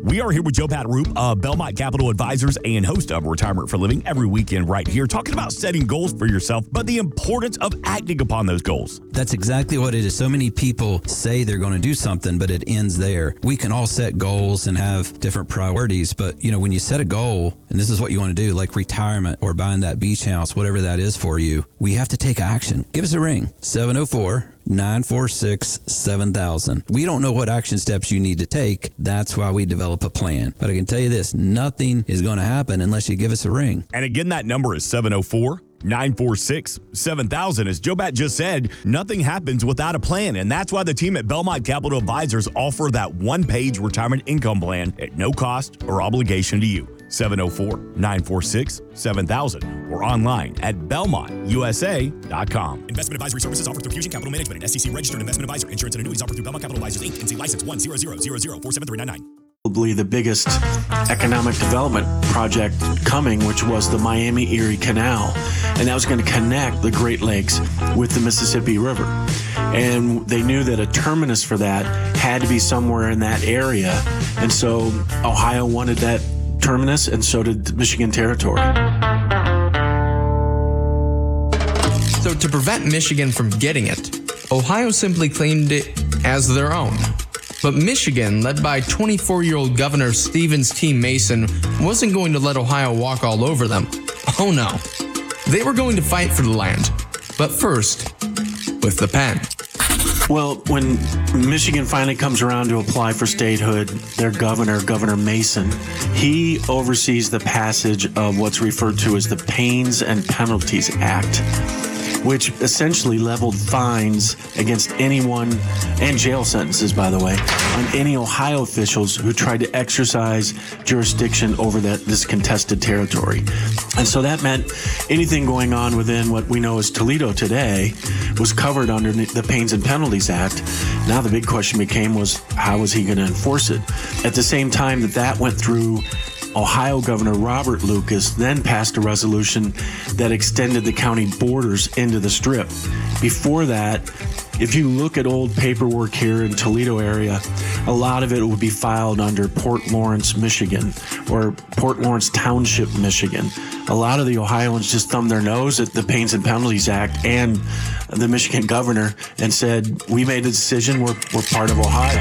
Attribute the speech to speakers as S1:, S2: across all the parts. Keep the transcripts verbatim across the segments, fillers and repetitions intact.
S1: We are here with Joe Pataroop of Belmont Capital Advisors and host of Retirement for Living every weekend right here, talking about setting goals for yourself, but the importance of acting upon those goals.
S2: That's exactly what it is. So many people say they're going to do something, but it ends there. We can all set goals and have different priorities, but you know, when you set a goal, and this is what you want to do, like retirement or buying that beach house, whatever that is for you, we have to take action. Give us a ring, seven oh four, nine four six, seven thousand. We don't know what action steps you need to take. That's why we develop a plan. But I can tell you this, nothing is going to happen unless you give us a ring.
S1: And again, that number is seven oh four, nine four six, seven thousand. As Joe Bat just said, nothing happens without a plan. And that's why the team at Belmont Capital Advisors offer that one-page retirement income plan at no cost or obligation to you. seven oh four, nine four six, seven thousand or online at belmont u s a dot com.
S3: Investment advisory services offered through Fusion Capital Management, an S E C registered investment advisor. Insurance and annuities offered through Belmont Capital Advisors, Incorporated. N C license one zero zero zero zero four seven three nine nine.
S4: Probably the biggest economic development project coming, which was the Miami Erie Canal. And that was going to connect the Great Lakes with the Mississippi River. And they knew that a terminus for that had to be somewhere in that area. And so Ohio wanted that terminus, and so did the Michigan Territory.
S5: So to prevent Michigan from getting it, Ohio simply claimed it as their own. But Michigan, led by twenty-four-year-old Governor Stevens T. Mason, wasn't going to let Ohio walk all over them. Oh no. They were going to fight for the land. But first, with the pen.
S4: Well, when Michigan finally comes around to apply for statehood, their governor, Governor Mason, he oversees the passage of what's referred to as the Pains and Penalties Act, which essentially leveled fines against anyone, and jail sentences, by the way, on any Ohio officials who tried to exercise jurisdiction over that this contested territory. And so that meant anything going on within what we know as Toledo today was covered under the Pains and Penalties Act. Now the big question became was, how was he going to enforce it? At the same time that that went through, Ohio Governor Robert Lucas then passed a resolution that extended the county borders into the Strip. Before that, if you look at old paperwork here in Toledo area, a lot of it would be filed under Port Lawrence, Michigan, or Port Lawrence Township, Michigan. A lot of the Ohioans just thumbed their nose at the Pains and Penalties Act and the Michigan governor and said, we made a decision, we're, we're part of Ohio.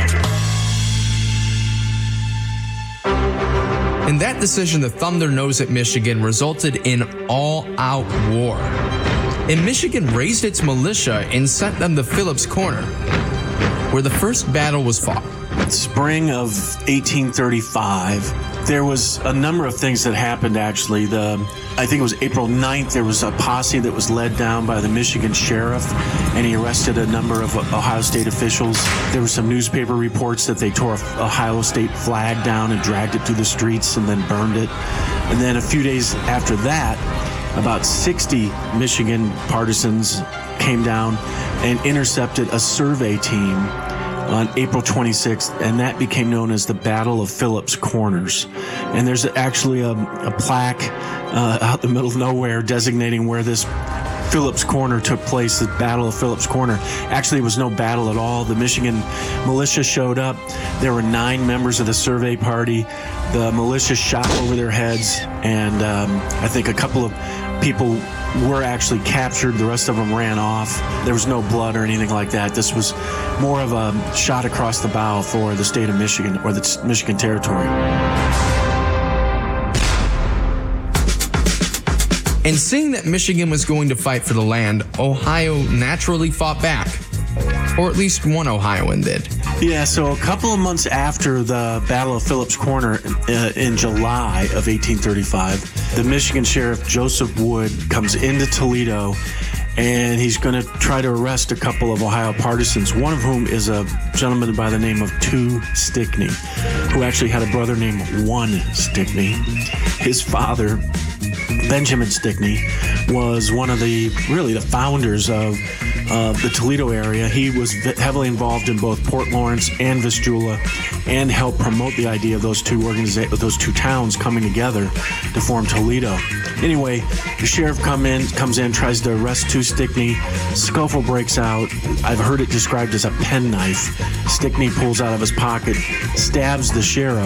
S5: And that decision to thumb their nose at Michigan resulted in all-out war. And Michigan raised its militia and sent them to Phillips Corner, where the first battle was fought.
S4: Spring of eighteen thirty-five, there was a number of things that happened, actually. The, I think it was April ninth, there was a posse that was led down by the Michigan sheriff, and he arrested a number of Ohio State officials. There were some newspaper reports that they tore a Ohio State flag down and dragged it through the streets and then burned it. And then a few days after that, about sixty Michigan partisans came down and intercepted a survey team on April twenty-sixth, and that became known as the Battle of Phillips Corners. And there's actually a, a plaque uh, out in the middle of nowhere designating where this Phillips Corner took place, the Battle of Phillips Corner. Actually, it was no battle at all. The Michigan militia showed up. There were nine members of the survey party. The militia shot over their heads, and um, I think a couple of people were actually captured. The rest of them ran off. There was no blood or anything like that. This was more of a shot across the bow for the state of Michigan, or the Michigan Territory.
S5: And seeing that Michigan was going to fight for the land, Ohio naturally fought back. Or at least one Ohioan did.
S4: Yeah, so a couple of months after the Battle of Phillips Corner uh, in July of eighteen thirty-five, the Michigan Sheriff Joseph Wood comes into Toledo, and he's going to try to arrest a couple of Ohio partisans, one of whom is a gentleman by the name of Two Stickney, who actually had a brother named One Stickney. His father, Benjamin Stickney, was one of the, really the founders of uh, the Toledo area. He was heavily involved in both Port Lawrence and Vistula, and helped promote the idea of those two organiza- those two towns coming together to form Toledo. Anyway, the sheriff come in, comes in, tries to arrest Two Stickney. Scuffle breaks out. I've heard it described as a penknife. Stickney pulls out of his pocket, stabs the sheriff.